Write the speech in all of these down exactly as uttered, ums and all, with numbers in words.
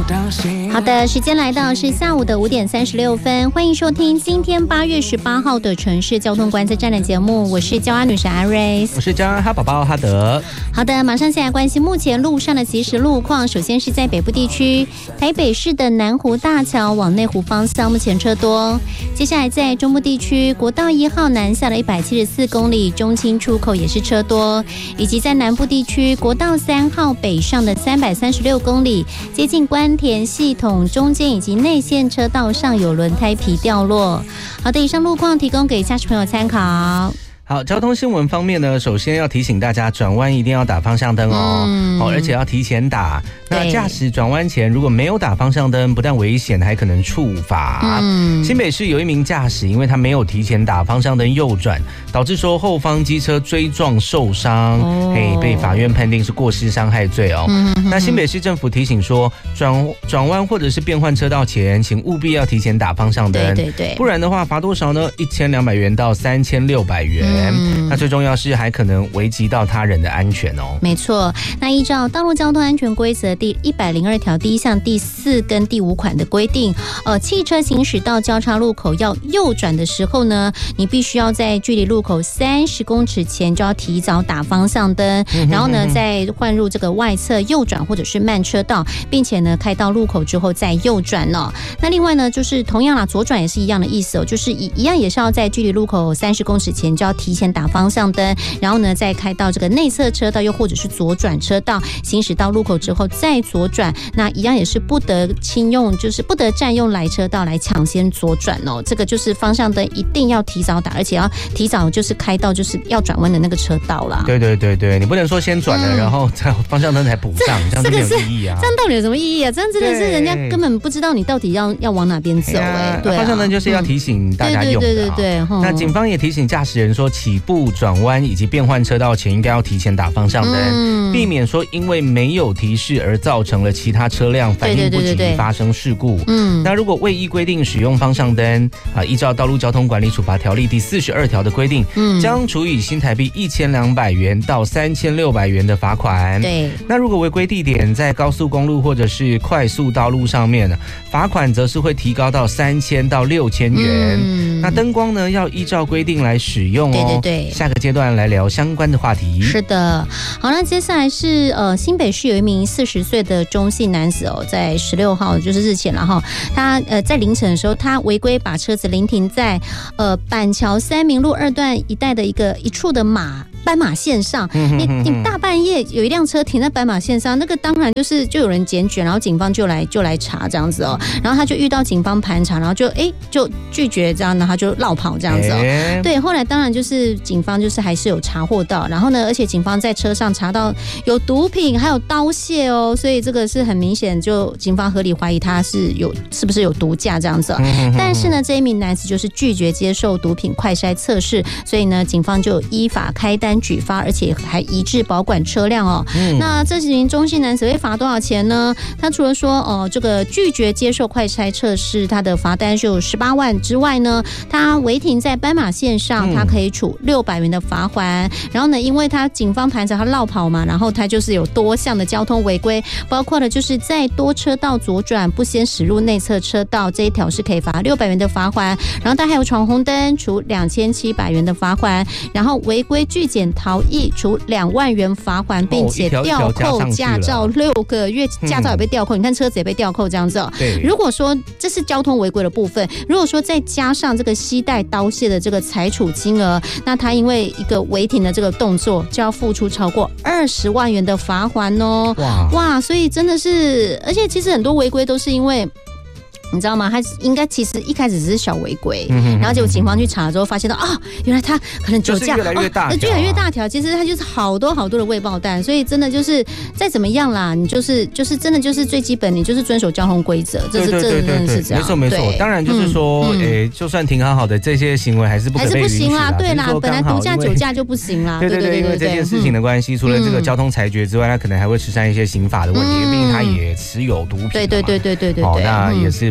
好的，时间来到是下午的五点三十六分，欢迎收听今天八月十八号的城市交通观测站的节目，我是交安女神阿瑞， 我是交安哈宝宝哈德。 好的，马上先来关心目前路上的即时路况。首先是在北部地区，台北市的南湖大桥往内湖方向目前车多。接下来在中部地区，国道一号南下的一百七十四公里中清出口也是车多，以及在南部地区，国道三号北上的三百三十六公里接近关田系统中间以及内线车道上有轮胎皮掉落。好的，以上路况提供给驾驶朋友参考。 好，交通新闻方面呢，首先要提醒大家，转弯一定要打方向灯哦，嗯、哦，而且要提前打。那驾驶转弯前如果没有打方向灯，不但危险，还可能处罚。嗯，新北市有一名驾驶，因为他没有提前打方向灯右转，导致说后方机车追撞受伤，哦，嘿，被法院判定是过失伤害罪哦。嗯、那新北市政府提醒说，转转弯或者是变换车道前，请务必要提前打方向灯，对对对，不然的话罚多少呢？一千两百元到三千六百元。嗯，那最重要是还可能危及到他人的安全哦。 没错，那依照道路交通安全规则第一百零二条第一项第四跟第五款的规定，呃，汽车行驶到交叉路口要右转的时候呢，你必须要在距离路口三十公尺前就要提早打方向灯，然后呢再换入这个外侧右转或者是慢车道，并且呢开到路口之后再右转哦。那另外呢，就是同样啦，左转也是一样的意思哦，就是一一样也是要在距离路口三十公尺前就要提前打方向灯，然后呢再开到这个内侧车道，又或者是左转车道，行驶到路口之后再左转，那一样也是不得轻用，就是不得占用来车道来抢先左转哦。这个就是方向灯一定要提早打，而且要提早就是开到就是要转弯的那个车道啦。 对对对对，你不能说先转了，嗯、然后再方向灯才补上，这样就没有意义啊。 这样到底有什么意义啊？这样真的是人家根本不知道你到底要要往哪边走哎、欸。对、啊， 方向灯就是要提醒大家用的、啊。对对对对对。那警方也提醒驾驶人说，起步、转弯以及变换车道前应该要提前打方向灯，嗯、避免说因为没有提示而造成了其他车辆反应不及发生事故。嗯，那如果未依规定使用方向灯啊，依照道路交通管理处罚条例第四十二条的规定，嗯，将处以新台币一千两百元到三千六百元的罚款。对，那如果违规地点在高速公路或者是快速道路上面，罚款则是会提高到三千到六千元。嗯，那灯光呢要依照规定来使用哦。对对对，下个阶段来聊相关的话题。是的，好，那接下来是呃新北市有一名四十岁的中性男子哦，在十六号就是日前了哈，他呃在凌晨的时候，他违规把车子临停在呃板桥三民路二段一带的一个一处的马。斑马线上，你你大半夜有一辆车停在斑马线上，那个当然就是就有人检举，然后警方就来就来查这样子哦，然后他就遇到警方盘查，然后就哎就拒绝这样，然后他就绕跑这样子哦。欸、对，后来当然就是警方就是还是有查获到，然后呢，而且警方在车上查到有毒品还有刀械哦，所以这个是很明显，就警方合理怀疑他是有是不是有毒驾这样子、哦。但是呢，这一名男子就是拒绝接受毒品快筛测试，所以呢，警方就依法开单举发，而且还移至保管车辆哦。嗯、那这名中性男子会罚多少钱呢？他除了说哦、呃，这个拒绝接受快筛测试，他的罚单就有十八万之外呢，他违停在斑马线上，他可以处六百元的罚款。嗯、然后呢，因为他警方盘查他绕跑嘛，然后他就是有多项的交通违规，包括了就是在多车道左转不先驶入内侧车道这一条是可以罚六百元的罚款。然后他还有闯红灯，处两千七百元的罚款。然后违规拒检逃逸，处两万元罚款，并且吊扣驾照六个月，驾照也被吊扣。嗯、你看车子也被吊扣这样子哦。如果说这是交通违规的部分，如果说再加上这个携带刀械的这个裁处金额，那他因为一个违停的这个动作，就要付出超过二十万元的罚款哦。哇哇，所以真的是，而且其实很多违规都是因为。你知道吗？他应该其实一开始只是小违规，嗯、然后结果警方去查之后发现到啊、哦，原来他可能酒驾， 就是越来越大条、啊， 越来越大条。其实他就是好多好多的未爆弹，所以真的就是再怎么样啦，你就是就是真的就是最基本，你就是遵守交通规则，这是这真的是这样。 没错没错，当然就是说，诶、嗯欸，就算挺好好的这些行为还是不可被允许啦，还是不行啦， 对啦，本来毒驾酒驾就不行啦， 对对 对, 对, 对, 对, 对，因为这件事情的关系，嗯、除了这个交通裁决之外，他可能还会吃上一些刑法的问题，因为毕竟他也持有毒品， 对对对对对对， 好，那也是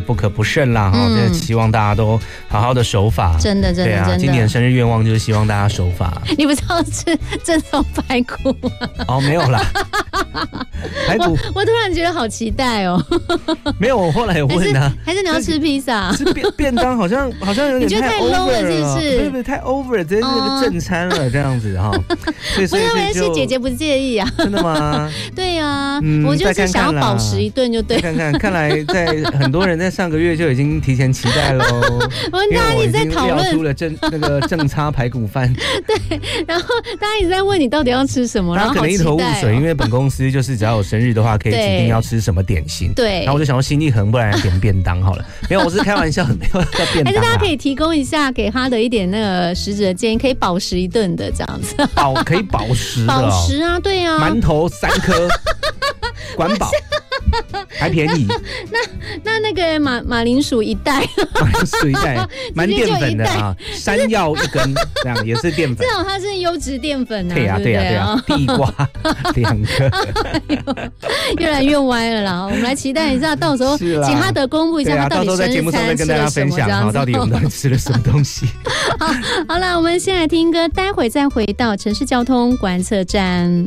不可不慎啦哈，真的希望大家都好好的守法， 真的真的真的。 今年生日愿望就是希望大家守法。 你不是要吃正宗排骨吗？ 哦，没有啦。排骨我，我突然觉得好期待哦。 没有，我后来有问他， 还是你要吃披萨？ 吃便便当好像好像有点太 over 了， 是不是？ 对不对？太 over 了，直接那个正餐了这样子哈。所以我以为是姐姐不介意啊。 真的吗？ 对啊，嗯、我就是想要饱食一顿就对。 看看，看来在很多人在上个月就已经提前期待喽。 我们大家一直在讨论， 料出了正那个正差排骨饭。 对，然后大家一直在问你到底要吃什么，然后可能一头雾水，因为本公司就是只要有生日的话，可以指定要吃什么点心。 对， 然后我就想说心一横，不然点便当好了。没有，我是开玩笑，没有要便当、啊。 还是大家可以提供一下给他的一点那个实质的建议，可以饱食一顿的这样子。 饱可以饱食的、哦， 饱食啊，对啊， 馒头三颗，管饱。还便宜， 那那那个马马铃薯一袋， 马铃薯一袋，蛮淀粉的啊，山药一根，这样也是淀粉。 至少它是优质淀粉啊， 对呀对呀对呀，地瓜两个， 越来越歪了啦。我们来期待一下，到时候请他的公布一下，他到底生日餐吃了什么，这样子到底我们吃了什么东西。 好，好了，我们先来听歌，待会再回到城市交通观测站。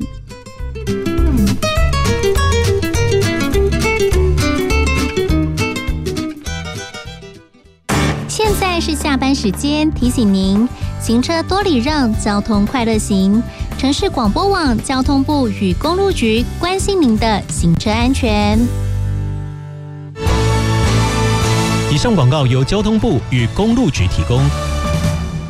现在是下班时间，提醒您行车多礼让，交通快乐行。城市广播网交通部与公路局关心您的行车安全。 以上广告由交通部与公路局提供。